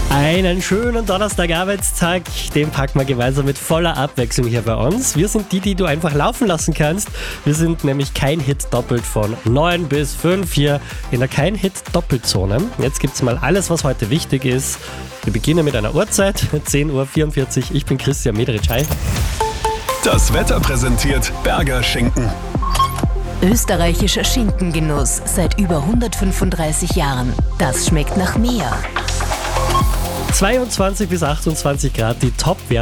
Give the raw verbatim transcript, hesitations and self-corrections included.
Einen schönen Donnerstag-Arbeitstag, den packen wir gemeinsam mit voller Abwechslung hier bei uns. Wir sind die, die du einfach laufen lassen kannst. Wir sind nämlich kein Hit doppelt von neun bis fünf hier in der kein Hit Doppelzone. Jetzt gibt's mal alles, was heute wichtig ist. Wir beginnen mit einer Uhrzeit, zehn Uhr vierundvierzig. Ich bin Christian Mederitsch. Hi. Das Wetter präsentiert Berger Schinken. Österreichischer Schinkengenuss seit über hundertfünfunddreißig Jahren. Das schmeckt nach mehr. zweiundzwanzig bis achtundzwanzig Grad, die Top-Werte.